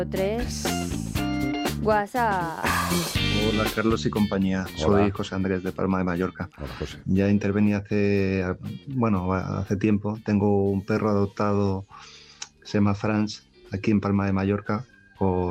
3. WhatsApp. Hola Carlos y compañía, Hola. soy José Andrés de Palma de Mallorca. Hola, José. Ya intervení hace tiempo. Tengo un perro adoptado, se llama Franz, aquí en Palma de Mallorca,